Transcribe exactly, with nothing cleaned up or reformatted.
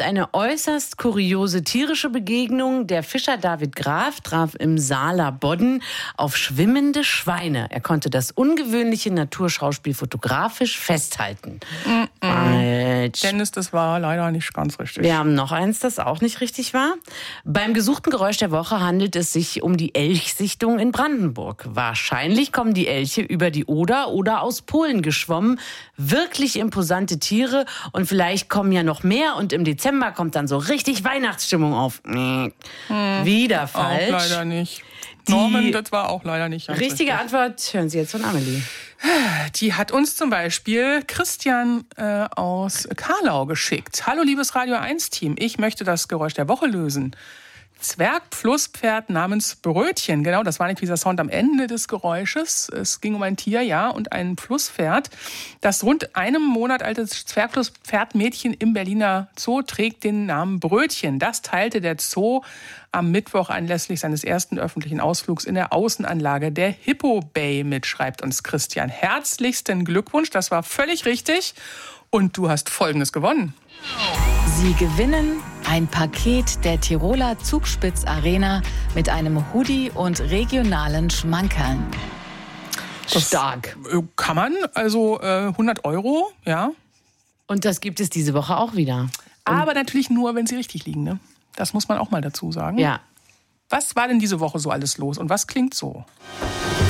ist eine äußerst kuriose tierische Begegnung. Der Fischer David Graf traf im Saaler Bodden auf schwimmende Schweine. Er konnte das ungewöhnliche Naturschauspiel fotografisch festhalten. Mm-mm. Dennis, das war leider nicht ganz richtig. Wir haben noch eins, das auch nicht richtig war. Beim gesuchten Geräusch der Woche handelt es sich um die Elchsichtung in Brandenburg. Wahrscheinlich kommen die Elche über die Oder oder aus Polen geschwommen. Wirklich imposante Tiere und vielleicht kommen ja noch mehr und im Dezember kommt dann so richtig Weihnachtsstimmung auf. Hm. Wieder falsch. Auch leider nicht. Norman, das war auch leider nicht. Richtige richtig. Antwort hören Sie jetzt von Amelie. Die hat uns zum Beispiel Christian äh, aus Karlau geschickt. Hallo liebes Radio eins Team, ich möchte das Geräusch der Woche lösen. Zwergflusspferd namens Brötchen. Genau, das war nicht dieser Sound am Ende des Geräusches. Es ging um ein Tier, ja, und ein Flusspferd. Das rund einem Monat alte Zwergflusspferdmädchen im Berliner Zoo trägt den Namen Brötchen. Das teilte der Zoo am Mittwoch anlässlich seines ersten öffentlichen Ausflugs in der Außenanlage der Hippo Bay mit, schreibt uns Christian. Herzlichsten Glückwunsch, das war völlig richtig. Und du hast Folgendes gewonnen. Sie gewinnen ein Paket der Tiroler Zugspitz Arena mit einem Hoodie und regionalen Schmankerln. Das Stark. Kann man, also äh, hundert Euro, ja. Und das gibt es diese Woche auch wieder. Und Aber natürlich nur, wenn sie richtig liegen, ne? Das muss man auch mal dazu sagen. ja. Was war denn diese Woche so alles los und was klingt so?